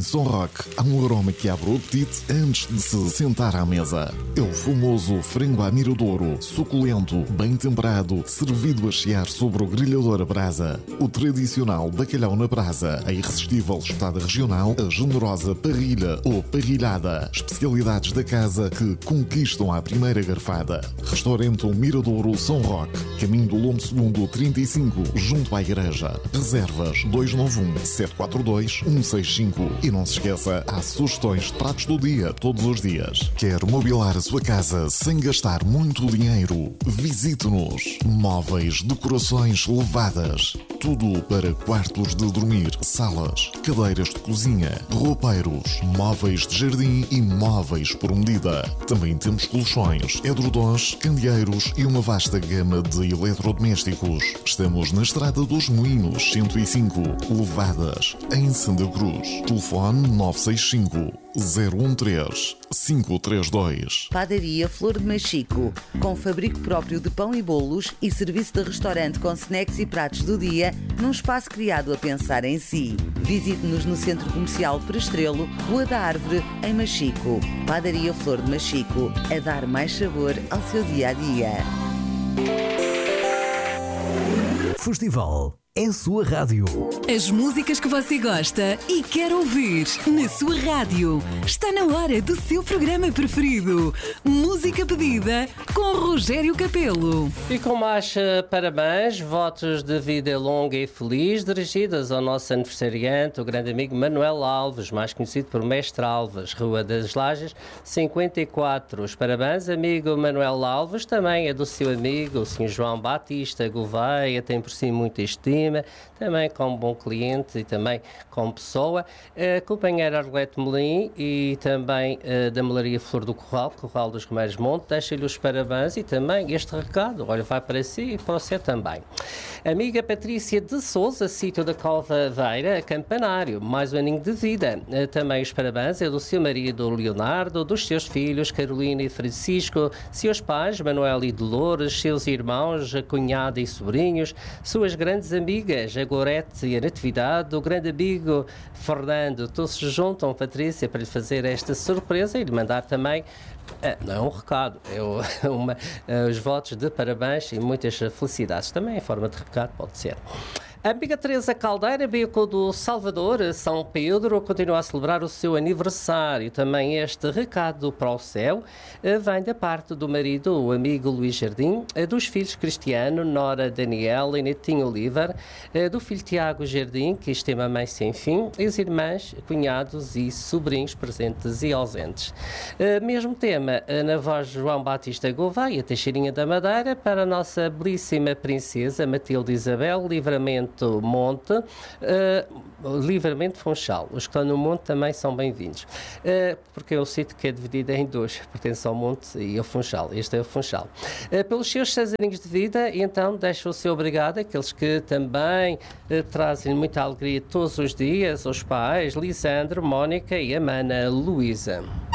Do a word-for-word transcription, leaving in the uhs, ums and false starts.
São Roque há um aroma que abre o apetite antes de se sentar à mesa. É o famoso frango à miradouro, suculento, bem temperado, servido a chiar sobre o grelhador a brasa. O tradicional bacalhau na brasa, a irresistível espetada regional, a generosa parrilha ou parrilhada. Especialidades da casa que conquistam à primeira garfada. Restaurante Miradouro São Roque, caminho do Lombo Segundo trinta e cinco, junto à igreja. Reservas dois nove um, sete quatro dois, um seis cinco. E não se esqueça, há sugestões de pratos do dia todos os dias. Quer mobilar a sua casa sem gastar muito dinheiro? Visite-nos. Móveis, decorações levadas. Tudo para quartos de dormir, salas, cadeiras de cozinha, roupeiros, móveis de jardim e móveis por medida. Também temos colchões, edredons, candeeiros e uma vasta gama de eletrodomésticos. Estamos na Estrada dos Moinhos, cento e cinco, Levadas, em Santa Cruz. Telefone nove seis cinco, zero um três, cinco três dois. Padaria Flor de Machico, com fabrico próprio de pão e bolos e serviço de restaurante com snacks e pratos do dia, num espaço criado a pensar em si. Visite-nos no Centro Comercial Prestrelo, Rua da Árvore, em Machico. Padaria Flor de Machico, a dar mais sabor ao seu dia-a-dia. Festival é a sua rádio. As músicas que você gosta e quer ouvir na sua rádio. Está na hora do seu programa preferido. Música pedida com Rogério Capelo. E com mais uh, parabéns, votos de vida longa e feliz, dirigidas ao nosso aniversariante, o grande amigo Manuel Alves, mais conhecido por Mestre Alves, Rua das Lajes, cinquenta e quatro. Os parabéns, amigo Manuel Alves, também é do seu amigo, o senhor João Batista Gouveia, tem por si muita estima, também como bom cliente e também como pessoa, uh, companheiro Arlete Melim e também uh, da Melaria Flor do Corral, Corral dos Romeiros Monte, deixa-lhe os parabéns e também este recado, olha, vai para si e para você também. Amiga Patrícia de Souza, sítio da Calvaveira, Campanário, mais um aninho de vida. Uh, também os parabéns é do seu marido Leonardo, dos seus filhos Carolina e Francisco, seus pais Manuel e Dolores, seus irmãos, a cunhada e sobrinhos, suas grandes amigas amigas, a Gorete e a Natividade, o grande amigo Fernando, todos se juntam, Patrícia, para lhe fazer esta surpresa e lhe mandar também, não é um recado, é uma, os votos de parabéns e muitas felicidades. Também em forma de recado pode ser. A amiga Teresa Caldeira, bico do Salvador, São Pedro, continua a celebrar o seu aniversário. Também este recado para o céu vem da parte do marido, o amigo Luís Jardim, dos filhos Cristiano, Nora Daniel e Netinho Oliver, do filho Tiago Jardim, que estima mãe sem fim, e as irmãs, cunhados e sobrinhos presentes e ausentes. Mesmo tema na voz de João Batista Gouveia, Teixeirinha da Madeira, para a nossa belíssima princesa Matilde Isabel, Livramento Monte, uh, Livramento Funchal. Os que estão no Monte também são bem-vindos, uh, porque é o sítio que é dividido em dois, pertence ao Monte e ao Funchal. Este é o Funchal. Uh, pelos seus seis aninhos de vida, então deixo o seu obrigado àqueles que também uh, trazem muita alegria todos os dias, aos pais, Lisandro, Mónica e a mana Luísa.